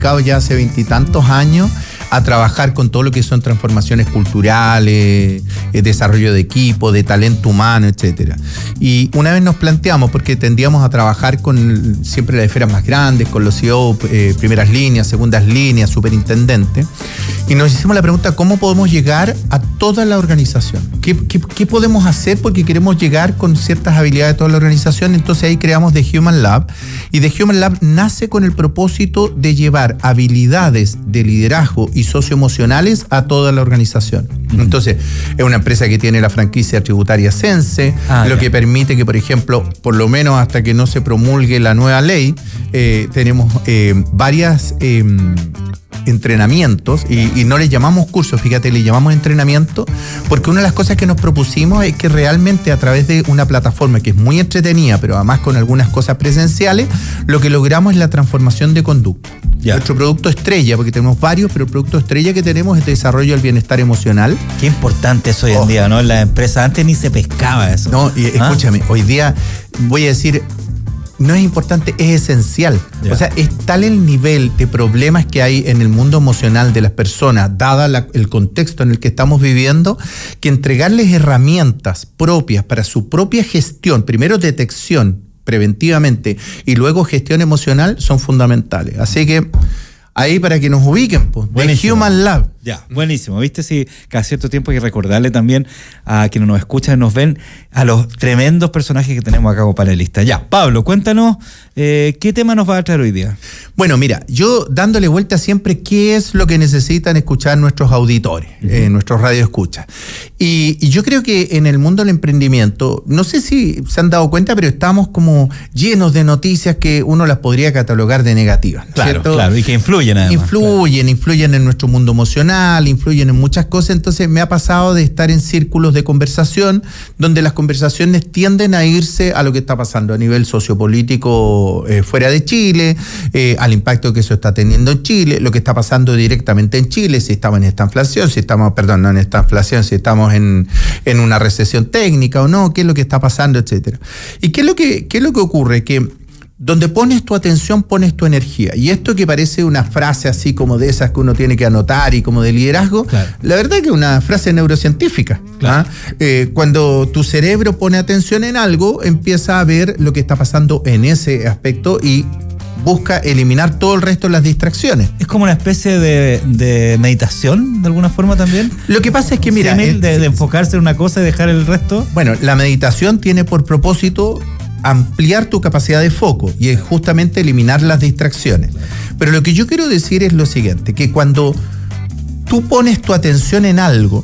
dedicado ya hace 20 y tantos años a trabajar con todo lo que son transformaciones culturales, desarrollo de equipo, de talento humano, etcétera. Y una vez nos planteamos, porque tendíamos a trabajar con siempre las esferas más grandes, con los CEO, primeras líneas, segundas líneas, superintendentes, y nos hicimos la pregunta, ¿cómo podemos llegar a toda la organización? ¿Qué podemos hacer? Porque queremos llegar con ciertas habilidades de toda la organización. Entonces ahí creamos The Human Lab, y The Human Lab nace con el propósito de llevar habilidades de liderazgo y socioemocionales a toda la organización. Entonces, es una empresa que tiene la franquicia tributaria Sense, lo que permite que, por ejemplo, por lo menos hasta que no se promulgue la nueva ley, tenemos varias entrenamientos, y no les llamamos cursos, fíjate, le llamamos entrenamiento, porque una de las cosas que nos propusimos es que realmente a través de una plataforma que es muy entretenida, pero además con algunas cosas presenciales, lo que logramos es la transformación de conducta. Ya. Nuestro producto estrella, porque tenemos varios, pero el producto estrella que tenemos es desarrollo del bienestar emocional. Qué importante es hoy en día, ¿no? En las empresas antes ni se pescaba eso. No, y escúchame, hoy día voy a decir, no es importante, es esencial. Yeah. O sea, es tal el nivel de problemas que hay en el mundo emocional de las personas, dada el contexto en el que estamos viviendo, que entregarles herramientas propias para su propia gestión, primero detección preventivamente y luego gestión emocional, son fundamentales. Así que ahí para que nos ubiquen, pues, The Human Lab. Ya, buenísimo. ¿Viste? Sí, cada cierto tiempo hay que recordarle también a quienes nos escuchan y nos ven a los tremendos personajes que tenemos acá como panelistas. Ya, Pablo, cuéntanos, ¿qué tema nos va a traer hoy día? Bueno, mira, yo dándole vuelta siempre qué es lo que necesitan escuchar nuestros auditores, nuestros radioescuchas. Y yo creo que en el mundo del emprendimiento, no sé si se han dado cuenta, pero estamos como llenos de noticias que uno las podría catalogar de negativas, ¿no? Claro, ¿cierto? Claro, y que influyen además. Influyen en nuestro mundo emocional, influyen en muchas cosas. Entonces me ha pasado de estar en círculos de conversación donde las conversaciones tienden a irse a lo que está pasando a nivel sociopolítico fuera de Chile, al impacto que eso está teniendo en Chile, lo que está pasando directamente en Chile, si estamos en esta inflación, si estamos en una recesión técnica o no, qué es lo que está pasando, etcétera. ¿Y qué es lo que ocurre? Que donde pones tu atención, pones tu energía. Y esto que parece una frase así como de esas que uno tiene que anotar y como de liderazgo, claro, la verdad es que es una frase neurocientífica. Claro. Cuando tu cerebro pone atención en algo, empieza a ver lo que está pasando en ese aspecto y busca eliminar todo el resto de las distracciones. ¿Es como una especie de meditación, de alguna forma también? Lo que pasa es que, mira... de enfocarse en una cosa y dejar el resto. Bueno, la meditación tiene por propósito ampliar tu capacidad de foco y es justamente eliminar las distracciones. Pero lo que yo quiero decir es lo siguiente, que cuando tú pones tu atención en algo,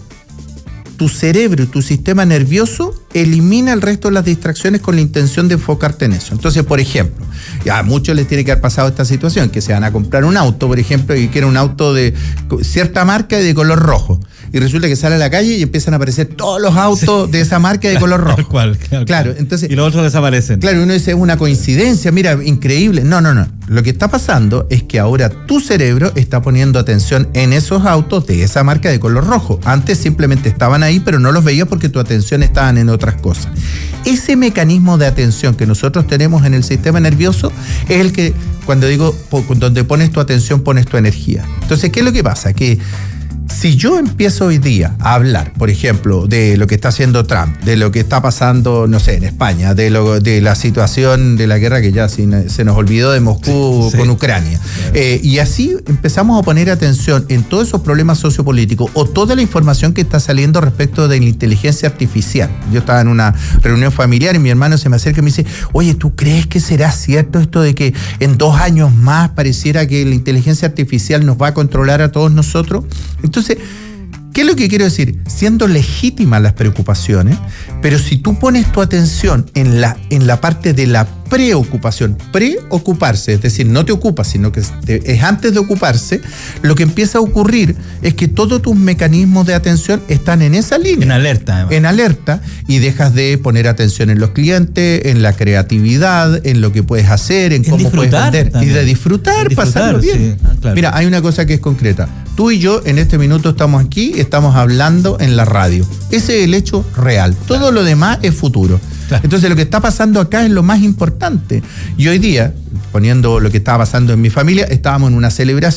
tu cerebro y tu sistema nervioso elimina el resto de las distracciones con la intención de enfocarte en eso. Entonces, por ejemplo, a muchos les tiene que haber pasado esta situación, que se van a comprar un auto, por ejemplo, y quieren un auto de cierta marca y de color rojo. Y resulta que sale a la calle y empiezan a aparecer todos los autos de esa marca de color rojo. Tal cual, claro. Entonces, y los otros desaparecen. Claro, uno dice, es una coincidencia, mira, increíble. No. Lo que está pasando es que ahora tu cerebro está poniendo atención en esos autos de esa marca de color rojo. Antes simplemente estaban ahí, pero no los veías porque tu atención estaba en otras cosas. Ese mecanismo de atención que nosotros tenemos en el sistema nervioso es el que, cuando digo, donde pones tu atención, pones tu energía. Entonces, ¿qué es lo que pasa? Que si yo empiezo hoy día a hablar, por ejemplo, de lo que está haciendo Trump, de lo que está pasando, no sé, en España, de la situación de la guerra que ya se nos olvidó de Moscú con Ucrania, y así empezamos a poner atención en todos esos problemas sociopolíticos o toda la información que está saliendo respecto de la inteligencia artificial. Yo estaba en una reunión familiar y mi hermano se me acerca y me dice, oye, ¿tú crees que será cierto esto de que en 2 años más pareciera que la inteligencia artificial nos va a controlar a todos nosotros? Entonces, ¿qué es lo que quiero decir? Siendo legítimas las preocupaciones, pero si tú pones tu atención en la parte de la preocupación, preocuparse, es decir, no te ocupas, sino que es antes de ocuparse, lo que empieza a ocurrir es que todos tus mecanismos de atención están en esa línea. En alerta, además. En alerta, y dejas de poner atención en los clientes, en la creatividad, en lo que puedes hacer, en cómo puedes vender. También. Y de disfrutar, pasarlo bien. Sí. Claro. Mira, hay una cosa que es concreta. Tú y yo en este minuto estamos aquí, estamos hablando en la radio. Ese es el hecho real. Todo lo demás es futuro. Claro. Entonces lo que está pasando acá es lo más importante. Y hoy día, poniendo lo que estaba pasando en mi familia, estábamos en una celebración